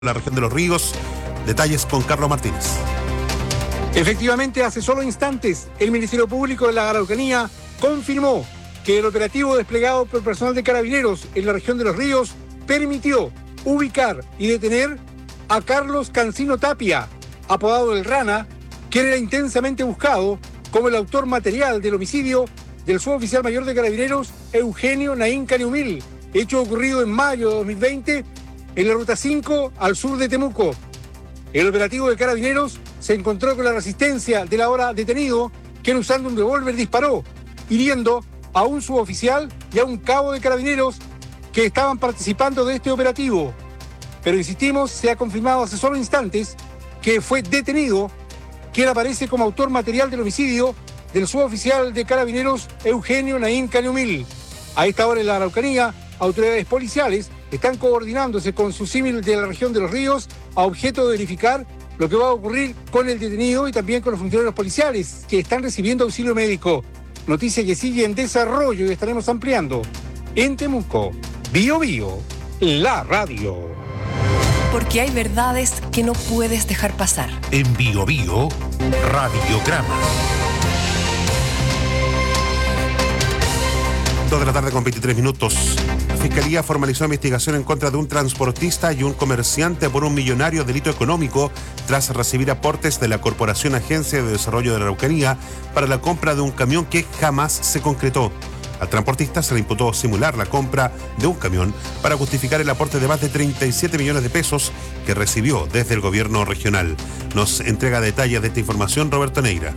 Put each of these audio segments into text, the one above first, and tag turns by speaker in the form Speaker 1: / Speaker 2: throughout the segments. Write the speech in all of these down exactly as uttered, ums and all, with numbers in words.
Speaker 1: la región de Los Ríos. Detalles con Carlos Martínez.
Speaker 2: Efectivamente, hace solo instantes, el Ministerio Público de la Araucanía confirmó que el operativo desplegado por personal de Carabineros en la región de Los Ríos permitió ubicar y detener a Carlos Cancino Tapia, apodado El Rana, quien era intensamente buscado como el autor material del homicidio del suboficial mayor de Carabineros Eugenio Naín Caniumil, hecho ocurrido en mayo de dos mil veinte en la Ruta cinco al sur de Temuco. El operativo de Carabineros se encontró con la resistencia del ahora detenido, quien usando un revólver disparó, hiriendo a un suboficial y a un cabo de Carabineros que estaban participando de este operativo. Pero insistimos, se ha confirmado hace solo instantes que fue detenido quien aparece como autor material del homicidio del suboficial de Carabineros Eugenio Naín Caniumil. A esta hora en la Araucanía, autoridades policiales están coordinándose con su símil de la región de Los Ríos a objeto de verificar lo que va a ocurrir con el detenido y también con los funcionarios policiales que están recibiendo auxilio médico. Noticia que sigue en desarrollo y estaremos ampliando. En Temuco, Bio Bio, la radio.
Speaker 3: Porque hay verdades que no puedes dejar pasar.
Speaker 1: En Bio Bio, Radiograma. dos de la tarde con veintitrés minutos. La Fiscalía formalizó investigación en contra de un transportista y un comerciante por un millonario delito económico tras recibir aportes de la Corporación Agencia de Desarrollo de la Araucanía para la compra de un camión que jamás se concretó. Al transportista se le imputó simular la compra de un camión para justificar el aporte de más de treinta y siete millones de pesos que recibió desde el gobierno regional. Nos entrega detalles de esta información Roberto Neira.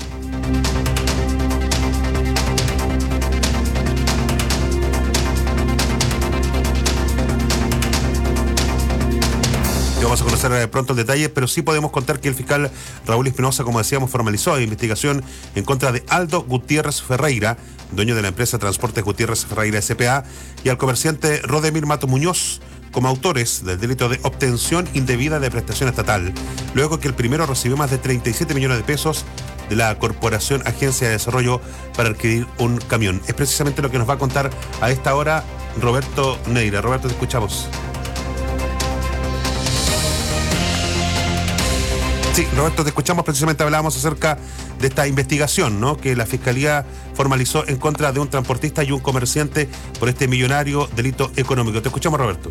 Speaker 1: Vamos a conocer pronto el detalle, pero sí podemos contar que el fiscal Raúl Espinosa, como decíamos, formalizó la investigación en contra de Aldo Gutiérrez Ferreira, dueño de la empresa Transportes Gutiérrez Ferreira S P A, y al comerciante Rodemir Mato Muñoz, como autores del delito de obtención indebida de prestación estatal, luego que el primero recibió más de treinta y siete millones de pesos de la Corporación Agencia de Desarrollo para adquirir un camión. Es precisamente lo que nos va a contar a esta hora Roberto Neira. Roberto, te escuchamos. Sí, Roberto, te escuchamos. Precisamente hablábamos acerca de esta investigación, ¿no?, que la Fiscalía formalizó en contra de un transportista y un comerciante por este millonario delito económico. Te escuchamos, Roberto.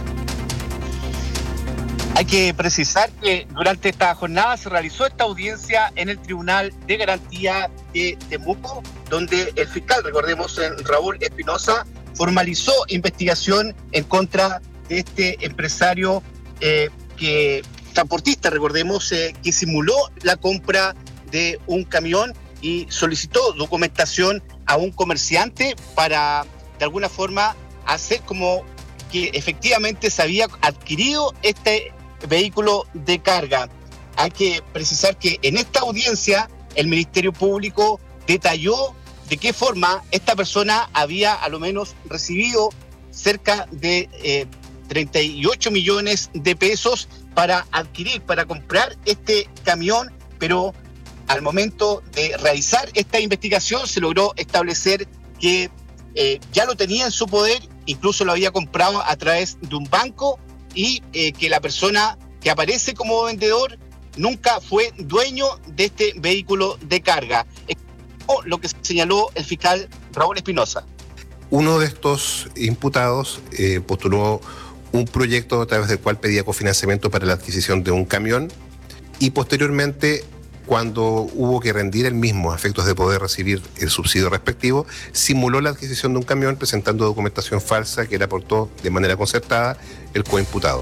Speaker 4: Hay que precisar que durante esta jornada se realizó esta audiencia en el Tribunal de Garantía de Temuco, donde el fiscal, recordemos, Raúl Espinosa, formalizó investigación en contra de este empresario eh, que... transportista, recordemos, eh, que simuló la compra de un camión y solicitó documentación a un comerciante para, de alguna forma, hacer como que efectivamente se había adquirido este vehículo de carga. Hay que precisar que en esta audiencia el Ministerio Público detalló de qué forma esta persona había a lo menos recibido cerca de eh, treinta y ocho millones de pesos para adquirir, para comprar este camión, pero al momento de realizar esta investigación se logró establecer que eh, ya lo tenía en su poder, incluso lo había comprado a través de un banco y eh, que la persona que aparece como vendedor nunca fue dueño de este vehículo de carga. Es lo que señaló el fiscal Raúl Espinosa.
Speaker 5: Uno de estos imputados eh, postuló un proyecto a través del cual pedía cofinanciamiento para la adquisición de un camión y posteriormente, cuando hubo que rendir el mismo a efectos de poder recibir el subsidio respectivo, simuló la adquisición de un camión presentando documentación falsa que le aportó de manera concertada el coimputado.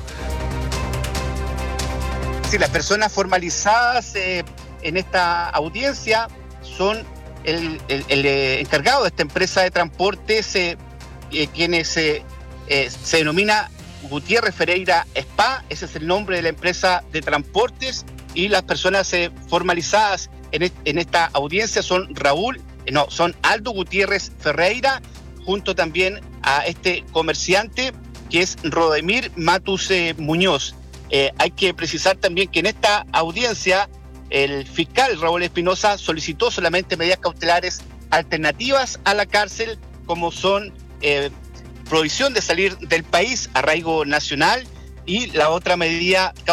Speaker 4: Sí, las personas formalizadas eh, en esta audiencia son el, el, el encargado de esta empresa de transportes, eh, eh, quienes eh, eh, se denomina Gutiérrez Ferreira S P A, ese es el nombre de la empresa de transportes, y las personas eh, formalizadas en, est- en esta audiencia son Raúl, eh, no, son Aldo Gutiérrez Ferreira, junto también a este comerciante que es Rodemir Matus eh, Muñoz. Eh, hay que precisar también que en esta audiencia el fiscal Raúl Espinosa solicitó solamente medidas cautelares alternativas a la cárcel, como son eh, prohibición de salir del país, arraigo nacional, y la otra medida